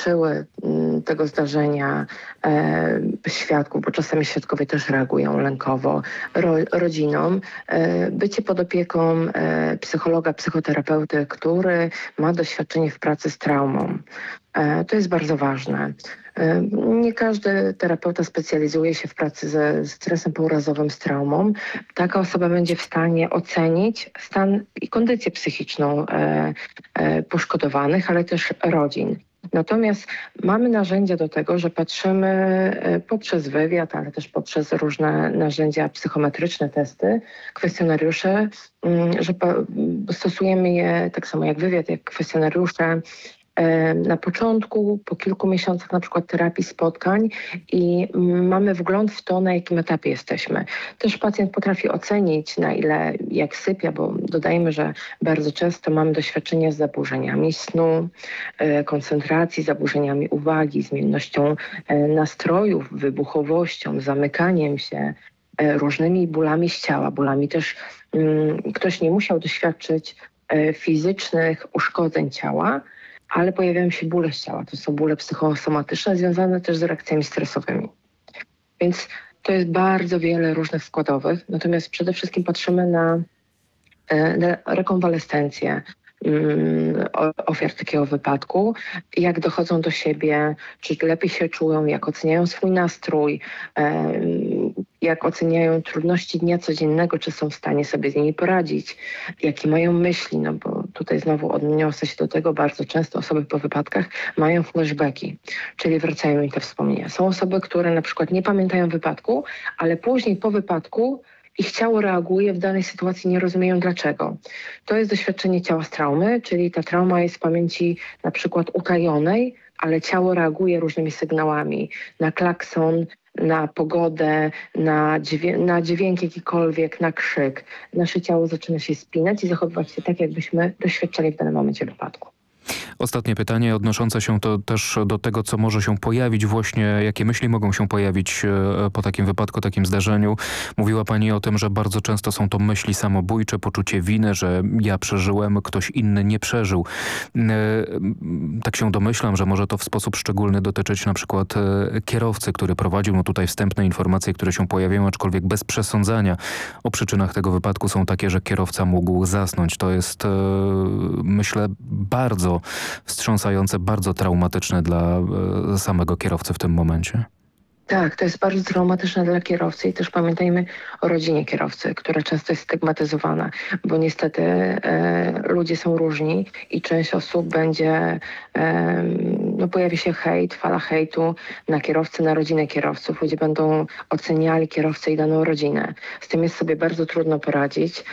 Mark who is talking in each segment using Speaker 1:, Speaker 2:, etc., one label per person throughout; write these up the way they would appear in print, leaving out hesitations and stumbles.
Speaker 1: towarzyszyły tego zdarzenia świadków, bo czasami świadkowie też reagują lękowo, rodzinom, bycie pod opieką psychologa, psychoterapeuty, który ma doświadczenie w pracy z traumą. To jest bardzo ważne. Nie każdy terapeuta specjalizuje się w pracy ze stresem pourazowym, z traumą. Taka osoba będzie w stanie ocenić stan i kondycję psychiczną poszkodowanych, ale też rodzin. Natomiast mamy narzędzia do tego, że patrzymy poprzez wywiad, ale też poprzez różne narzędzia psychometryczne, testy, kwestionariusze, że stosujemy je tak samo jak wywiad, jak kwestionariusze na początku, po kilku miesiącach na przykład terapii, spotkań i mamy wgląd w to, na jakim etapie jesteśmy. Też pacjent potrafi ocenić, na ile, jak sypia, bo dodajmy, że bardzo często mamy doświadczenia z zaburzeniami snu, koncentracji, zaburzeniami uwagi, zmiennością nastrojów, wybuchowością, zamykaniem się, różnymi bólami z ciała, bólami też ktoś nie musiał doświadczyć fizycznych uszkodzeń ciała, ale pojawiają się bóle z ciała. To są bóle psychosomatyczne związane też z reakcjami stresowymi. Więc to jest bardzo wiele różnych składowych. Natomiast przede wszystkim patrzymy na rekonwalescencję ofiar takiego wypadku, jak dochodzą do siebie, czy lepiej się czują, jak oceniają swój nastrój, jak oceniają trudności dnia codziennego, czy są w stanie sobie z nimi poradzić, jakie mają myśli, no bo tutaj znowu odniosę się do tego, bardzo często osoby po wypadkach mają flashbacki, czyli wracają im te wspomnienia. Są osoby, które na przykład nie pamiętają wypadku, ale później po wypadku ich ciało reaguje w danej sytuacji, nie rozumieją dlaczego. To jest doświadczenie ciała z traumy, czyli ta trauma jest w pamięci na przykład utajonej, ale ciało reaguje różnymi sygnałami na klakson, na pogodę, na dźwięk jakikolwiek, na krzyk. Nasze ciało zaczyna się spinać i zachowywać się tak, jakbyśmy doświadczali w danym momencie wypadku.
Speaker 2: Ostatnie pytanie odnoszące się to też do tego, co może się pojawić właśnie, jakie myśli mogą się pojawić po takim wypadku, takim zdarzeniu. Mówiła Pani o tym, że bardzo często są to myśli samobójcze, poczucie winy, że ja przeżyłem, ktoś inny nie przeżył. Tak się domyślam, że może to w sposób szczególny dotyczyć na przykład kierowcy, który prowadził. No tutaj wstępne informacje, które się pojawiają, aczkolwiek bez przesądzania o przyczynach tego wypadku są takie, że kierowca mógł zasnąć. To jest, myślę, bardzo wstrząsające, bardzo traumatyczne dla samego kierowcy w tym momencie.
Speaker 1: Tak, to jest bardzo traumatyczne dla kierowcy i też pamiętajmy o rodzinie kierowcy, która często jest stygmatyzowana, bo niestety ludzie są różni i część osób będzie, pojawi się hejt, fala hejtu na kierowcę, na rodzinę kierowców. Ludzie będą oceniali kierowcę i daną rodzinę. Z tym jest sobie bardzo trudno poradzić.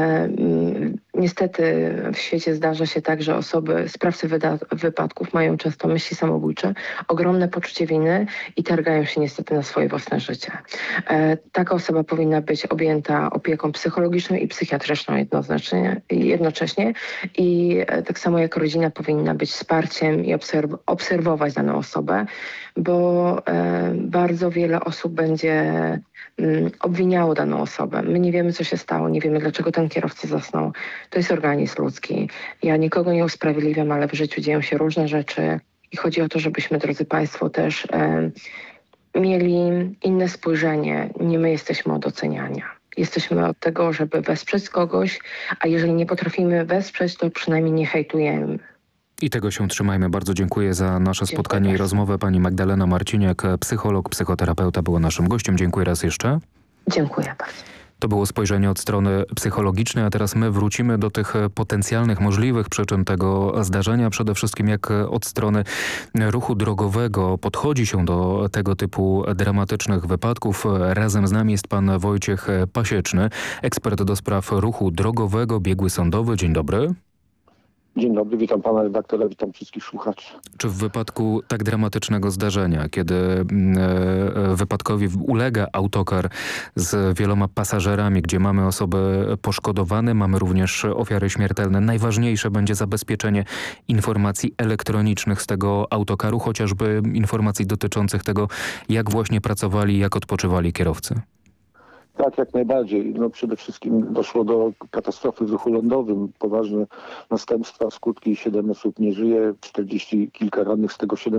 Speaker 1: Niestety w świecie zdarza się tak, że sprawcy wypadków mają często myśli samobójcze, ogromne poczucie winy i targają się niestety na swoje własne życie. Taka osoba powinna być objęta opieką psychologiczną i psychiatryczną jednocześnie i tak samo jak rodzina powinna być wsparciem i obserwować daną osobę, bo bardzo wiele osób będzie obwiniało daną osobę. My nie wiemy, co się stało, nie wiemy, dlaczego ten kierowca zasnął. To jest organizm ludzki. Ja nikogo nie usprawiedliwiam, ale w życiu dzieją się różne rzeczy i chodzi o to, żebyśmy, drodzy Państwo, też mieli inne spojrzenie. Nie my jesteśmy od oceniania. Jesteśmy od tego, żeby wesprzeć kogoś, a jeżeli nie potrafimy wesprzeć, to przynajmniej nie hejtujemy.
Speaker 2: I tego się trzymajmy. Bardzo dziękuję za nasze spotkanie i rozmowę. Pani Magdalena Marciniak, psycholog, psychoterapeuta, była naszym gościem. Dziękuję raz jeszcze.
Speaker 1: Dziękuję bardzo.
Speaker 2: To było spojrzenie od strony psychologicznej, a teraz my wrócimy do tych potencjalnych, możliwych przyczyn tego zdarzenia. Przede wszystkim jak od strony ruchu drogowego podchodzi się do tego typu dramatycznych wypadków. Razem z nami jest pan Wojciech Pasieczny, ekspert do spraw ruchu drogowego, biegły sądowy. Dzień dobry.
Speaker 3: Dzień dobry, witam pana redaktora, witam wszystkich słuchaczy.
Speaker 2: Czy w wypadku tak dramatycznego zdarzenia, kiedy wypadkowi ulega autokar z wieloma pasażerami, gdzie mamy osoby poszkodowane, mamy również ofiary śmiertelne, najważniejsze będzie zabezpieczenie informacji elektronicznych z tego autokaru, chociażby informacji dotyczących tego, jak właśnie pracowali, jak odpoczywali kierowcy?
Speaker 3: Tak, jak najbardziej. Przede wszystkim doszło do katastrofy w ruchu lądowym. Poważne następstwa, skutki. 7 osób nie żyje, 40 kilka rannych, z tego 7